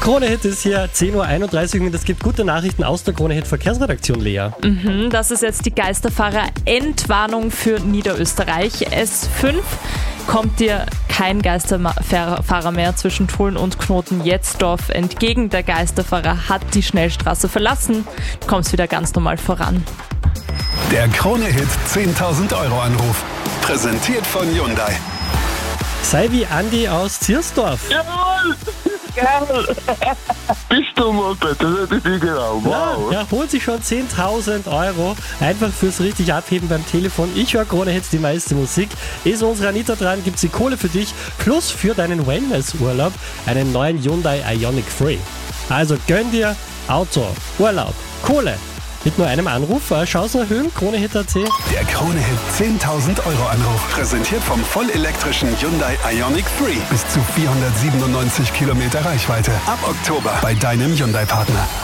Krone-Hit ist hier 10.31 Uhr und es gibt gute Nachrichten aus der Krone-Hit-Verkehrsredaktion, Lea. Das ist jetzt die Geisterfahrer-Entwarnung für Niederösterreich. S5 kommt dir kein Geisterfahrer mehr zwischen Tulln und Knoten-Jetzdorf entgegen. Der Geisterfahrer hat die Schnellstraße verlassen. Du kommst wieder ganz normal voran. Der Krone-Hit 10.000 € Anruf. Präsentiert von Hyundai. Sei wie Andi aus Ziersdorf. Jawohl! Geil! Bist du Moped? Das hätte ich genau. Wow! Ja, holt sich schon 10.000 € einfach fürs richtig Abheben beim Telefon. Ich höre Krone-Hits, die meiste Musik. Ist unsere Anita dran, gibt sie Kohle für dich, plus für deinen Wellness-Urlaub einen neuen Hyundai Ioniq 3. Also gönn dir Auto, Urlaub, Kohle. Mit nur einem Anruf, Chancen erhöhen, Krone-Hit.at. Der Krone-Hit 10.000 € Anruf. Präsentiert vom vollelektrischen Hyundai Ioniq 3. Bis zu 497 Kilometer Reichweite. Ab Oktober bei deinem Hyundai-Partner.